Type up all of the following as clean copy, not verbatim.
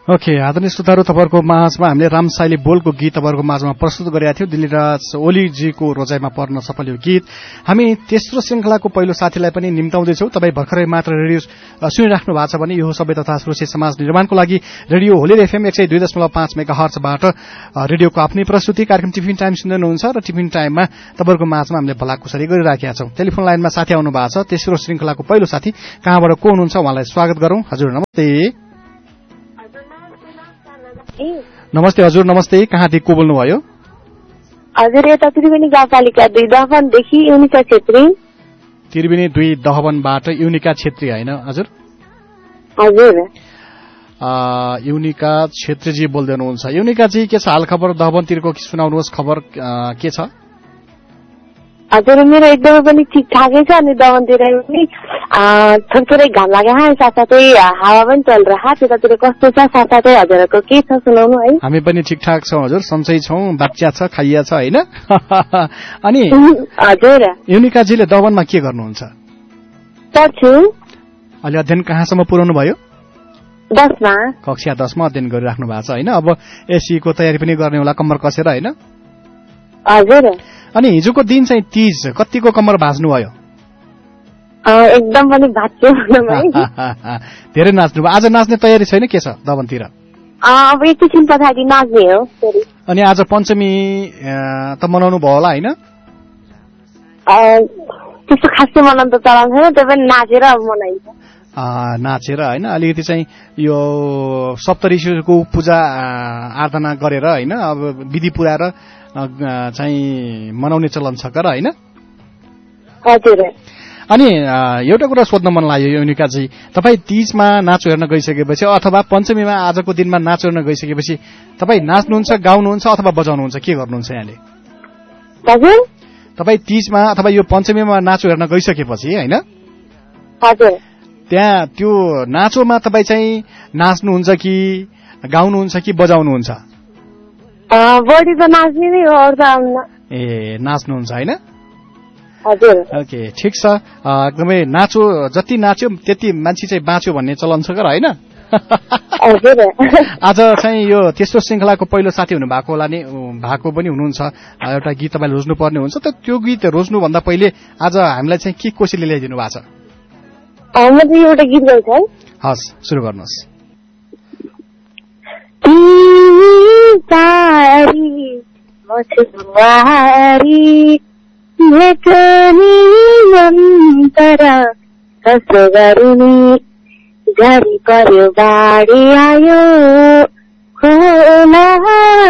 Okay, आदरणीय श्रोताहरू, तपाईँहरूको माझमा हामीले रामसाइली बोलको गीत तपाईँहरूको माझमा प्रस्तुत गरेका थियौँ। दिल्लीराज ओलीजीको रोजाइमा पर्न सफल यो गीत। हामी तेस्रो श्रृङ्खलाको पहिलो साथीलाई पनि निम्ताउँदैछौँ। तपाईँ भर्खरै मात्र रेडियो सुनिराख्नु भएको छ भने यो सबै तथा सुरक्षित समाज निर्माणको लागि रेडियो होली एफएम 102.5 मेगाहर्जबाट रेडियोको आफ्नै प्रस्तुति कार्यक्रम टिफिन टाइम सुन्नुहुन्छ र टिफिन टाइममा तपाईँहरूको माझमा हामीले भलाकुसारी गरिराखेका छौँ। टेलिफोन लाइनमा साथी आउनु भएको छ। तेस्रो श्रृङ्खलाको पहिलो साथी कहाँबाट को हुनुहुन्छ उहाँलाई स्वागत गरौँ। हजुर नमस्ते। नमस्ते हजुर, नमस्ते। कहाँदेखि को बोल्नुभयो? हजुर, यता त्रिवेणी गाउँपालिका 2 दहबनदेखि युनिका छेत्री। त्रिवेणी 2 दहबनबाट युनिका छेत्री होइन हजुर? हजुर, युनिका छेत्रीजी बोल्दै हुनुहुन्छ। युनिकाजी के छ हाल खबर दहबनतिरको? सुनाउनुहोस् खबर के छ? हजुर, मेरो एकदमै पनि ठिकठाकै छ। अनि दहबनतिर पनि थोरै थोरै घाम लागेको छ, साथसाथै हावा पनि चलिरहेको छ। त्यतातिर कस्तो छ साथसाथै हजुरहरूको के छ सुनाउनु है। हामी पनि ठिकठाक छौँ हजुर, सन्चै छौँ, बाच्चा छ, खाइया छ होइन? अनि हजुर, युनिकाजीले दहबनमा के गर्नुहुन्छ? पढ्छु। अहिले अध्ययन कहाँसम्म पुर्याउनु भयो? 10मा। कक्षा 10मा अध्ययन गरिराख्नु भएको छ होइन? अब एससीको तयारी पनि गर्ने होला कम्मर कसेर होइन? हजुर। अनि हिजोको दिन चाहिँ तीज, कतिको कम्मर भाँच्नु भयो? एकदम पनि भाँच्यो। धेरै नाच्नु भयो। आज नाच्ने तयारी छैन के छ दहबनतिर? अब एकैछिन पछाडि नाच्ने हो। अनि आज पञ्चमी त मनाउनु भयो होला होइन? त्यस्तो खासै मनाउनु त चलन छैन, त्यो पनि नाचेर अब मनाइन्छ। नाचेर होइन, अलिकति चाहिँ यो सप्तऋषिको पूजा आराधना गरेर होइन, अब विधि पुऱ्याएर चाहिँ मनाउने चलन छ र होइन? हजुर। अनि एउटा कुरा सोध्न मन लाग्यो युनिकाजी, तपाईँ तीजमा नाचो हेर्न गइसकेपछि अथवा पञ्चमीमा आजको दिनमा नाचो हेर्न गइसकेपछि तपाईँ नाच्नुहुन्छ, गाउनुहुन्छ अथवा बजाउनुहुन्छ, के गर्नुहुन्छ यहाँले? हजुर, तपाईँ तीजमा अथवा यो पञ्चमीमा नाचो हेर्न गइसकेपछि होइन, हजुर, त्यहाँ त्यो नाचोमा तपाईँ चाहिँ नाच्नुहुन्छ कि गाउनुहुन्छ कि बजाउनुहुन्छ? बढी त नाच्ने नै हो। ए, नाच्नुहुन्छ होइन? हजुर। ओके, ठिक छ। एकदमै नाचो, जति नाच्यो त्यति मान्छे चाहिँ बाँच्यो भन्ने चलन छ होइन? आज चाहिँ यो तेस्रो श्रृङ्खलाको पहिलो साथी हुनु भएको होला नि, भएको पनि हुनुहुन्छ। एउटा गीत तपाईँले रोज्नु पर्ने हुन्छ, त त्यो गीत रोज्नुभन्दा पहिले आज हामीलाई चाहिँ के कोसिले ल्याइदिनु भएको छ? म चाहिँ एउटा गीत गाउँछु है। हस्, सुरु गर्नुहोस्। भेटनी मन्तर कसो गरुनी, झरी पर्यो बाढी आयो खोला,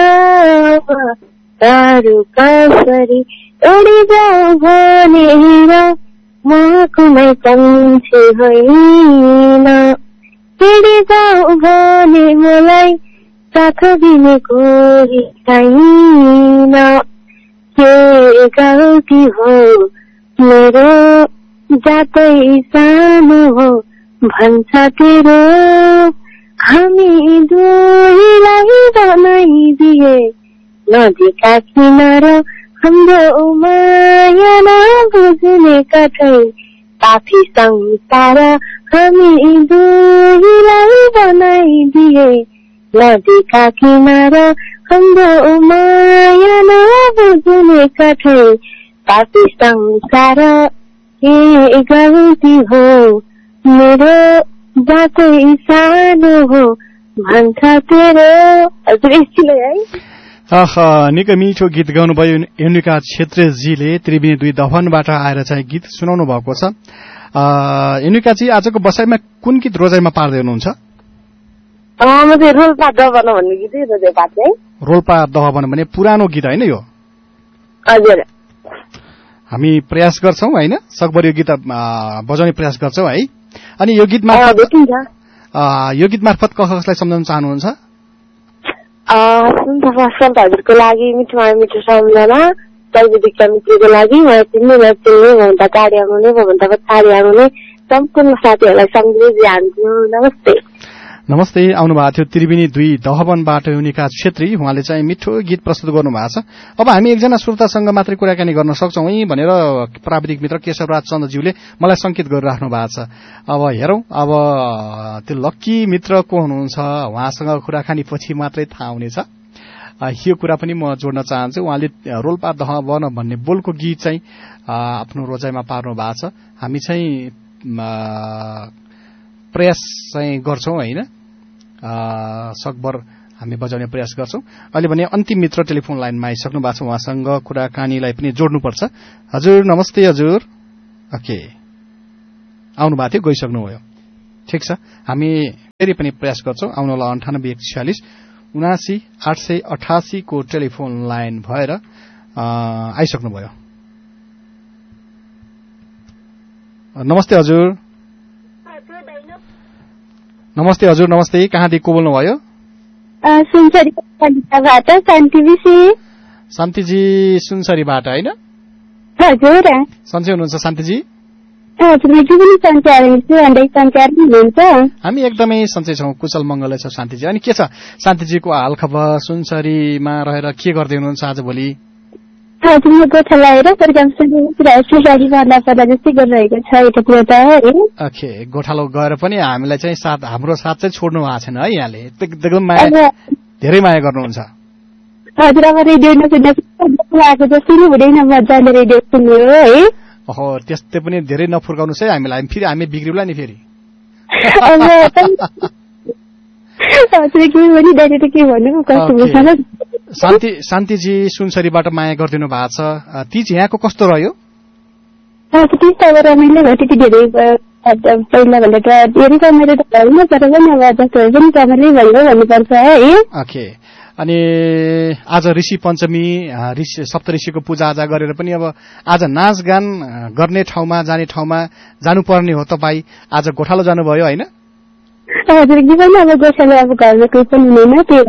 तारू कसरी उडी जाऊ भनेर म कुनै पन्छी होइन, हिँडी जाऊ भने मलाई साथ दिने कोही छैन, के गल्ती हो मेरो जातै सानो हो भन्छ तेरो, हामी दुईलाई बनाइदिए नदीका किनारा, हाम्रो माया नबुझ्ने कतै पापी संसार, हामी दुईलाई बनाइदिए नदीका किनारा, हाम्रो माया नबुझ्ने कतै पापी संसार, के गल्ती हो मेरो जातै सानो हो भन्छ तेरो। हजुर, यति नै है। निकै मिठो गीत गाउनुभयो युनिका छेत्रीजीले। त्रिवेणी 2 दहबनबाट आएर चाहिँ गीत सुनाउनु भएको छ। युनिकाजी आजको बसाइमा कुन गीत रोजाइमा पार्दै हुनुहुन्छ? म चाहिँ रोल्पा दहबन भन्ने गीत रोजाइ पार्छु है। रोल्पा दहबन भने पुरानो गीत होइन यो? हजुर। हामी प्रयास गर्छौँ होइन, सकभर यो गीत बजाउने प्रयास गर्छौँ है। अनि यो गीत मार्फत कसलाई सम्झाउन चाहनुहुन्छ? हजुरको लागि मिठो मिठो सम्झना, प्रविधिका मित्रको लागि, मलाई चिन्ने नचिन्ने भन्दा टाढी आउनु भन्दा टाढी आउनु सम्पूर्ण साथीहरूलाई सम्झिँदै जान्छु। नमस्ते। नमस्ते, आउनुभएको थियो त्रिवेणी 2 दहवनबाट युनिका छेत्री। उहाँले चाहिँ मिठो गीत प्रस्तुत गर्नुभएको छ। अब हामी एकजना श्रोतासँग मात्रै कुराकानी गर्न सक्छौँ है भनेर प्राविधिक मित्र केशवराज चन्द्रज्यूले मलाई संकेत गरिराख्नु भएको छ। अब हेरौँ, अब त्यो लक्की मित्र को हुनुहुन्छ, उहाँसँग कुराकानी पछि मात्रै थाहा हुनेछ। यो कुरा पनि म जोड्न चाहन्छु। उहाँले रोल्पा दहवन भन्ने बोलको गीत चाहिँ आफ्नो रोजाइमा पार्नु भएको छ। हामी चाहिँ प्रयास चाहिँ गर्छौं होइन, सकभर हामी बजाउने प्रयास गर्छौं। अहिले भने अन्तिम मित्र टेलिफोन लाइनमा आइसक्नु भएको छ, उहाँसँग कुराकानीलाई पनि जोड्नुपर्छ। हजुर नमस्ते। हजुर ओके, आउनु भएको थियो, गइसक्नुभयो। ठिक छ, हामी फेरि पनि प्रयास गर्छौं। आउनुलाई 98 146 79 888 को टेलिफोन लाइन भएर आइसक्नुभयो। नमस्ते हजुर। नमस्ते हजुर, नमस्ते। कहाँदेखि को बोल्नुभयो? शान्तिजी सुनसरीबाट होइन? हजुर। सन्चै हुनुहुन्छ शान्तिजी? हामी एकदमै सन्चै छौँ, कुशल मंगलै छौँ शान्तिजी। अनि के छ शान्तिजीको हाल खबर? सुनसरीमा रहेर के गर्दै हुनुहुन्छ आज भोलि? ओके, गोठालो गएर पनि हामीलाई चाहिँ हाम्रो साथ चाहिँ छोड्नु भएको छैन है। यहाँले एकदम माया, धेरै माया गर्नुहुन्छ। ओहो, त्यस्तै पनि धेरै नफुर्काउनुहोस् है हामीलाई, फेरि हामी बिग्रिउला नि फेरि। शान्तिजी सुनसरीबाट माया गरिदिनु भएको छ। तीज यहाँको कस्तो रह्यो? ओके, अनि आज ऋषि पञ्चमी, सप्तऋषिको पूजा आजा गरेर पनि अब आज नाचगान गर्ने ठाउँमा, जाने ठाउँमा जानुपर्ने हो। तपाईँ आज गोठालो जानुभयो होइन? हजुर, के पनि अब गोठालो अब घरमा कोही पनि हुँदैन, त्यही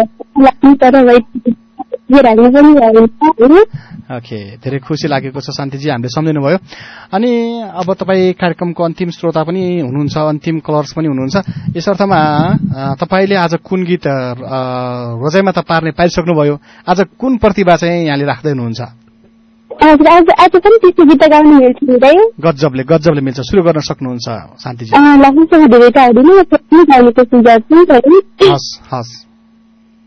ओके, धेरै खुसी लागेको छ शान्तिजी, हामीले सम्झिनु भयो। अनि अब तपाईँ कार्यक्रमको अन्तिम श्रोता पनि हुनुहुन्छ, अन्तिम कलर्स पनि हुनुहुन्छ। यस अर्थमा तपाईँले आज कुन गीत रोजाइमा त पार्ने पाइसक्नुभयो, आज कुन प्रतिभा चाहिँ यहाँले राख्दै हुनुहुन्छ? गजबले मिल्छ, सुरु गर्न सक्नुहुन्छ शान्तिजी। हस् हस्।